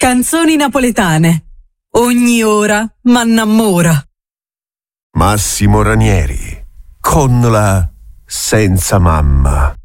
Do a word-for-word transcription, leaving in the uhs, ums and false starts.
Canzoni napoletane. Ogni ora m'annamora. Massimo Ranieri con la Senza Mamma.